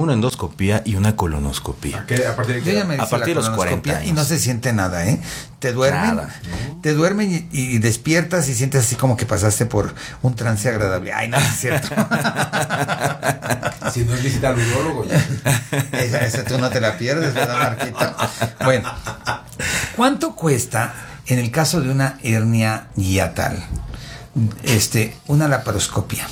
una endoscopía y una colonoscopía. A partir de los 40 años. Y no se siente nada, ¿eh? Te duermen, te duermen y despiertas y sientes así como que pasaste por un trance agradable. Ay, no, es cierto. Si no es visita al urólogo ya. Esa tú no te la pierdes, ¿verdad, Marquito? Bueno, ¿cuánto cuesta en el caso de una hernia hiatal una laparoscopia?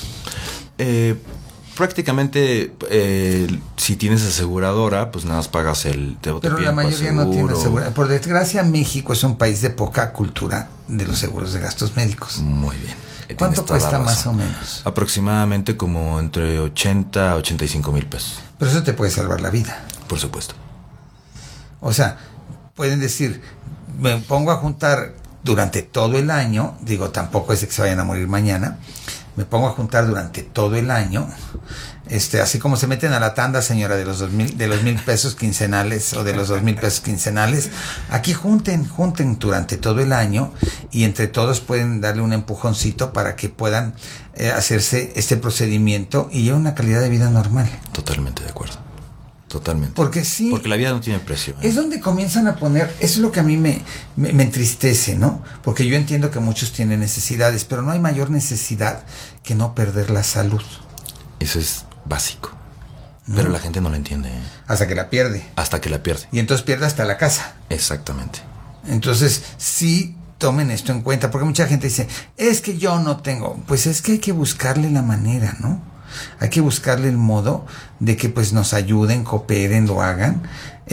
Prácticamente, si tienes aseguradora, pues nada más pagas el... Pero la mayoría no tiene aseguradora. Por desgracia, México es un país de poca cultura de los seguros de gastos médicos. Muy bien. ¿Cuánto cuesta más o menos? Aproximadamente como entre 80 a 85 mil pesos. Pero eso te puede salvar la vida. Por supuesto. O sea, pueden decir, me pongo a juntar durante todo el año, digo, tampoco es de que se vayan a morir mañana, me pongo a juntar durante todo el año, así como se meten a la tanda, señora, de los 1,000 pesos quincenales o de los 2,000 pesos quincenales, aquí junten durante todo el año y entre todos pueden darle un empujoncito para que puedan hacerse este procedimiento y llevar una calidad de vida normal. Totalmente de acuerdo. Totalmente. Porque sí. Porque la vida no tiene precio. Es donde comienzan a poner, eso es lo que a mí me entristece, ¿no? Porque yo entiendo que muchos tienen necesidades, pero no hay mayor necesidad que no perder la salud. Eso es básico. ¿No? Pero la gente no lo entiende. Hasta que la pierde. Hasta que la pierde. Y entonces pierde hasta la casa. Exactamente. Entonces, sí tomen esto en cuenta, porque mucha gente dice, es que yo no tengo. Pues es que hay que buscarle la manera, ¿no? Hay que buscarle el modo de que pues nos ayuden, cooperen, lo hagan.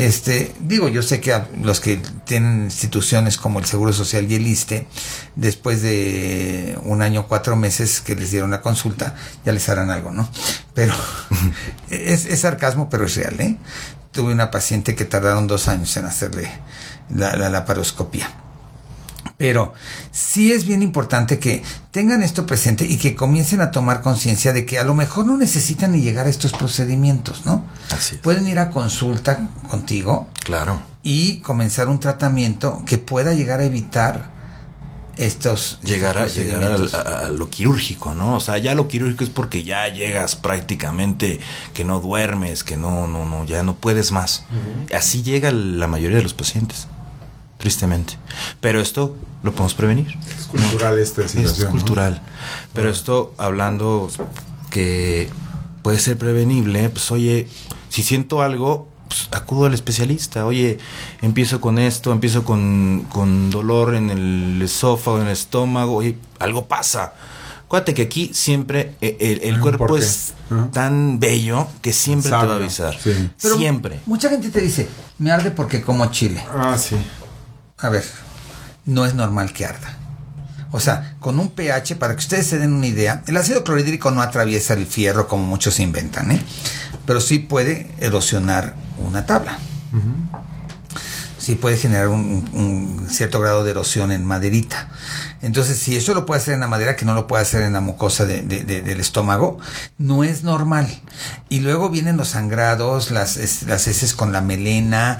Yo sé que a los que tienen instituciones como el Seguro Social y el ISSSTE, después de 1 año, 4 meses que les dieron la consulta, ya les harán algo, ¿no? Pero es sarcasmo, pero es real, ¿eh? Tuve una paciente que tardaron 2 años en hacerle la laparoscopia. Pero sí es bien importante que tengan esto presente y que comiencen a tomar conciencia de que a lo mejor no necesitan ni llegar a estos procedimientos, ¿no? Así es. Pueden ir a consulta contigo. Claro. Y comenzar un tratamiento que pueda llegar a evitar llegar a lo quirúrgico, ¿no? O sea, ya lo quirúrgico es porque ya llegas prácticamente que no duermes, que no, ya no puedes más. Uh-huh. Así llega la mayoría de los pacientes. Tristemente. Pero esto lo podemos prevenir. Es cultural esta situación. Es cultural. ¿No? Pero esto, hablando que puede ser prevenible, pues oye, si siento algo, pues acudo al especialista. Oye, empiezo con esto, empiezo con dolor en el esófago, en el estómago, oye, algo pasa. Acuérdate que aquí siempre el cuerpo es tan bello que siempre te va a avisar. Sí. Pero siempre. Mucha gente te dice, me arde porque como chile. Ah, sí. A ver, no es normal que arda. O sea, con un pH, para que ustedes se den una idea, el ácido clorhídrico no atraviesa el fierro como muchos inventan, ¿eh? Pero sí puede erosionar una tabla. Uh-huh. Sí puede generar un cierto grado de erosión en maderita. Entonces, si eso lo puede hacer en la madera, que no lo puede hacer en la mucosa del estómago, no es normal. Y luego vienen los sangrados, las heces con la melena,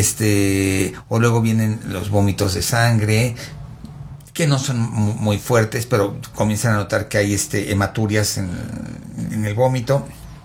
o luego vienen los vómitos de sangre, que no son muy fuertes, pero comienzan a notar que hay hematurias en el vómito.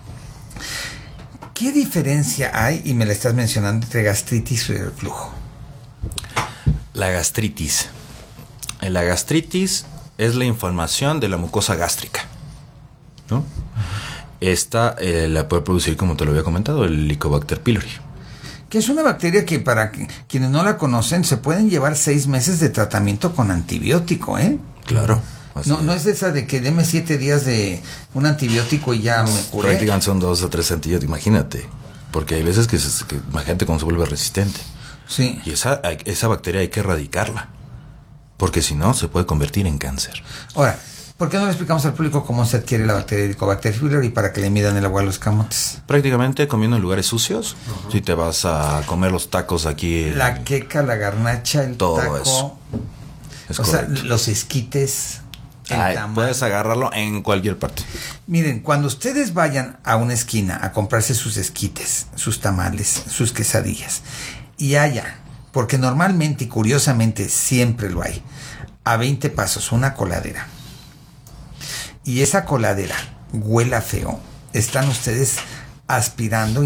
¿Qué diferencia hay, y me la estás mencionando, entre gastritis y reflujo? La gastritis. La gastritis es la inflamación de la mucosa gástrica, ¿no? Esta la puede producir, como te lo había comentado, el Helicobacter pylori. Que es una bacteria que, para quienes no la conocen, se pueden llevar 6 meses de tratamiento con antibiótico, ¿eh? Claro. No es esa de que deme 7 días de un antibiótico y ya me curé. Prácticamente son 2 o 3 antibióticos, imagínate. Porque hay veces que imagínate cómo se vuelve resistente. Sí. Y esa bacteria hay que erradicarla. Porque si no, se puede convertir en cáncer. Ahora, ¿por qué no le explicamos al público cómo se adquiere la bacteria Helicobacter pylori para que le midan el agua a los camotes? Prácticamente comiendo en lugares sucios. Uh-huh. Si te vas a comer los tacos aquí. La queca, la garnacha, el todo taco. Eso. Es correcto. Sea, los esquites. Puedes agarrarlo en cualquier parte. Miren, cuando ustedes vayan a una esquina a comprarse sus esquites, sus tamales, sus quesadillas, y haya, porque normalmente y curiosamente siempre lo hay, a 20 pasos una coladera, y esa coladera huela feo, están ustedes aspirando